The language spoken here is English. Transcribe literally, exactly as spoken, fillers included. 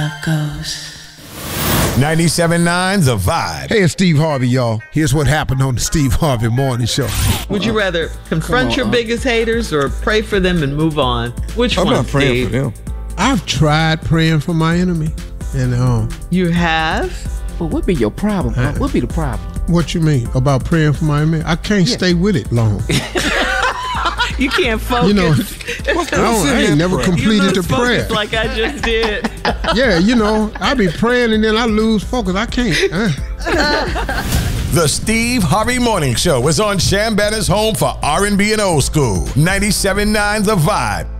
love goes. ninety-seven point nine's The Vibe. Hey, it's Steve Harvey, y'all. Here's what happened on the Steve Harvey Morning Show. Would you rather confront on, your uh, biggest haters or pray for them and move on? Which I'm one, not praying Steve? for them. I've tried praying for my enemy. And um, You have? Well, what be your problem? Huh? What be the problem? What you mean about praying for my enemy? I can't yeah. stay with it long. You can't focus. You know, I, don't, I ain't never completed the prayer. Like I just did. Yeah, you know, I be praying and then I lose focus. I can't. Uh. The Steve Harvey Morning Show is on Shambana's home for R and B and old school. ninety-seven point nine The Vibe.